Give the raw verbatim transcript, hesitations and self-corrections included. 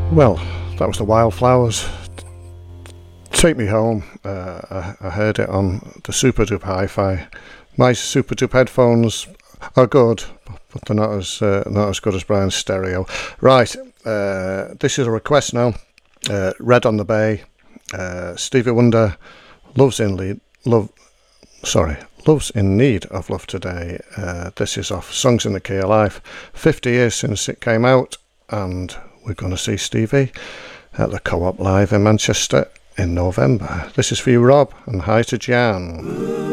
Well, that was the Wildflowers. Take Me Home. Uh, I, I heard it on the Super Dupe Hi-Fi. My Super Dupe headphones are good, but they're not as uh, not as good as Brian's stereo. Right, uh, this is a request now. Uh, Red on the Bay. Uh, Stevie Wonder, Love's in Lead. Love. Sorry, Love's in Need of Love Today. Uh, this is off Songs in the Key of Life. fifty years since it came out, and we're going to see Stevie at the Co-op Live in Manchester in November. This is for you, Rob, and hi to Jan.